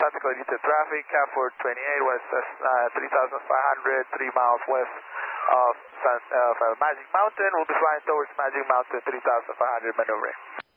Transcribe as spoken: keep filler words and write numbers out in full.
Atlantic Longitude traffic, C A F four twenty-eight was uh, three thousand five hundred, three miles west of, San, of uh, Magic Mountain. We'll be flying towards Magic Mountain, three thousand five hundred maneuvering.